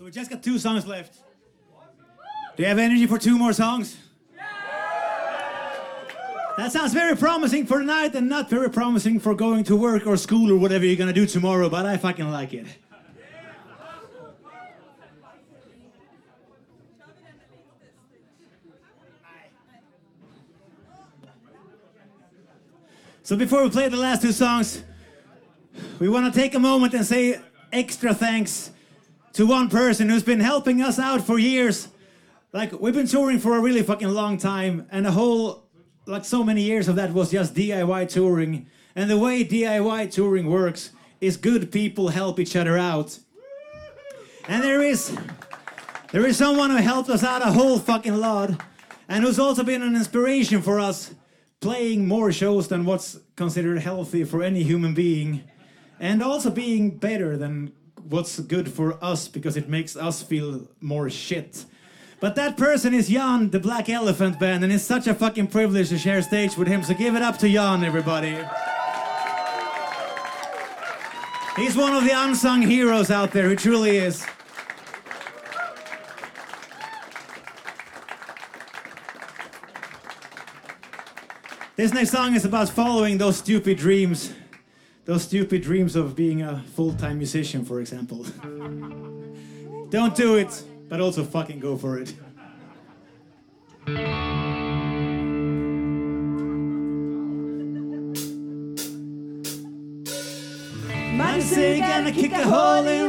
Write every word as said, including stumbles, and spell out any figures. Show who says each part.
Speaker 1: So we just got two songs left. Do you have energy for two more songs? That sounds very promising for tonight and not very promising for going to work or school or whatever you're gonna do tomorrow, but I fucking like it. So before we play the last two songs, we want to take a moment and say extra thanks to one person who's been helping us out for years. Like, we've been touring for a really fucking long time, and the whole, like, so many years of that was just D I Y touring. And the way D I Y touring works is good people help each other out. And there is, there is someone who helped us out a whole fucking lot, and who's also been an inspiration for us, playing more shows than what's considered healthy for any human being, and also being better than what's good for us because it makes us feel more shit. But that person is Jan, the Black Elephant Band, and it's such a fucking privilege to share stage with him, so give it up to Jan, everybody. He's one of the unsung heroes out there, he truly is. This next song is about following those stupid dreams. Those stupid dreams of being a full-time musician, for example. Don't do it, but also fucking go for it. Man say gonna kick a hole in